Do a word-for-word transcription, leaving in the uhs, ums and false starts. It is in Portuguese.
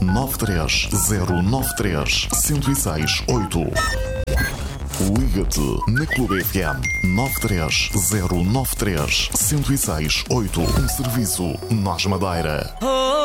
nove três zero nove três, um zero seis oito. Liga-te na Clube F M nove três zero nove três, um zero seis oito. Um serviço Nós Madeira.